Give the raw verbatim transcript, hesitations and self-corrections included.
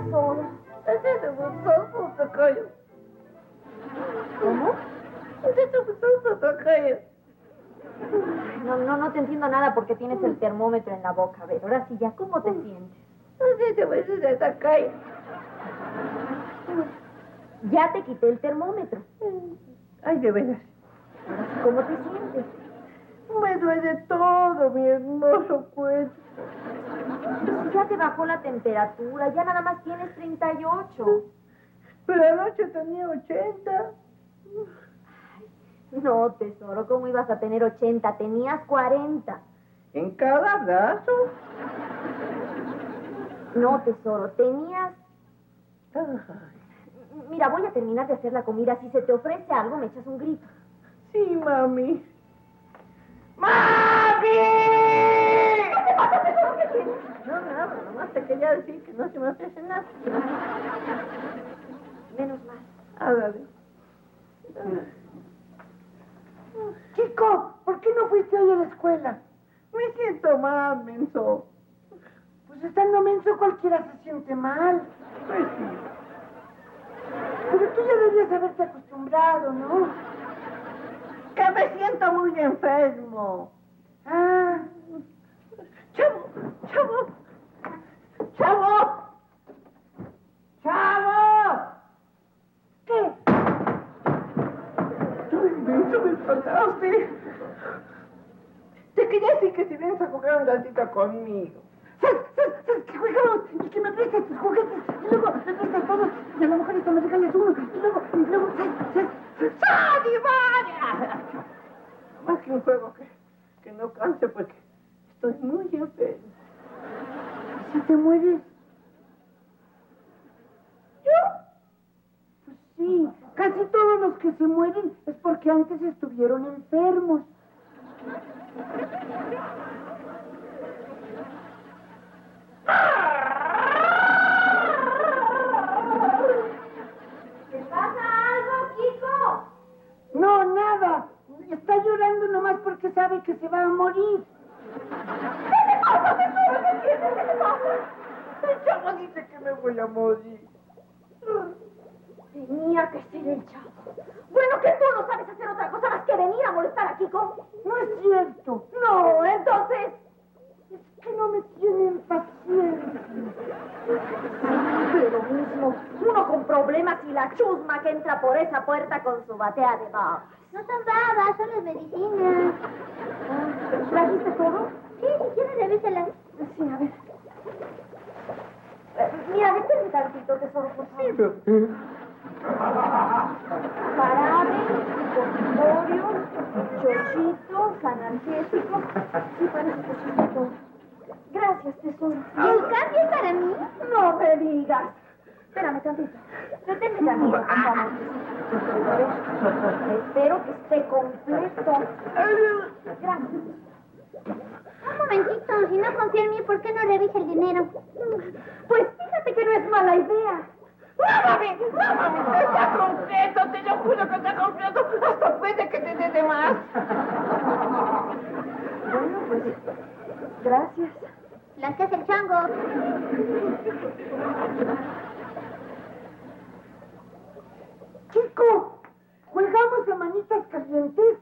tesoro. ¿Cómo? No, no, no te entiendo nada porque tienes el termómetro en la boca. A ver, ahora sí ya, ¿cómo te sientes? Ya te quité el termómetro. Ay, de veras. ¿Cómo te sientes? Me duele todo, mi hermoso cuerpo. Ya te bajó la temperatura, ya nada más tienes treinta y ocho. Pero anoche tenía ochenta. Ay, no, tesoro, ¿cómo ibas a tener ochenta? Tenías cuarenta. ¿En cada brazo? No, tesoro, tenías... Ay. Mira, voy a terminar de hacer la comida. Si se te ofrece algo, me echas un grito. Sí, mami. ¡Mami! ¿Qué te pasa, tesoro? ¿Qué tienes? No, nada, nomás te quería decir que no se me ofrece nada. Menos mal. Ándale. Chico, ¿por qué no fuiste hoy a la escuela? Me siento mal, menso. Pues estando menso cualquiera se siente mal. Pues sí. Pero tú ya debías haberte acostumbrado, ¿no? Que me siento muy enfermo. Ah. Chavo, chavo. Chavo. ¡Chavo! ¿Qué? ¡Tú me espantaste! Te quería decir que si vienes a jugar un ratito conmigo. ¿Sabes? ¿Sabes? ¿Sabes? Que jugamos y que me prestas tus juguetes y luego me prestas todos y a lo mejor esto me regalas uno y luego, y luego, ¿sabes? ¿Sabes? ¡Sadi, vaya! Más que un juego que, que no canse porque estoy muy enfermo. ¿Y si te mueres? Pues sí, casi todos los que se mueren es porque antes estuvieron enfermos. ¿Te pasa algo, Kiko? No, nada. Está llorando nomás porque sabe que se va a morir. ¿Qué te pasa, tesoro? ¿Qué tienes? ¿Qué te pasa? El chavo dice que me voy a morir. Tenía que ser el chavo. Bueno, que tú no sabes hacer otra cosa más que venir a molestar a Kiko. No es cierto. No, entonces... Es que no me tienen paciencia. De lo mismo, uno con problemas y la chusma que entra por esa puerta con su batea de babas. No son babas, son las medicinas. ¿Trajiste todo? Sí, si quieres, revísalas. Sí, a ver. Eh, mira, déjame tantito, tesoro, por favor. Jarabe, supositorio, chochitos, analgésicos. Sí, parece que sí, todo. Gracias, tesoro. ¿Y el cambio es para mí? No me digas. Espérame tantito. Deténme tantito, por favor. Espero que esté completo. Gracias. Un momentito, si no confía en mí, ¿por qué no revisa el dinero? Pues fíjate que no es mala idea. ¡No, mami! ¡No, mami! ¡Está completo! Te lo juro que está completo. Hasta puede que te dé de más. Bueno, pues, gracias. Las que hace el chango. Chico, ¿juegamos a manitas calientes?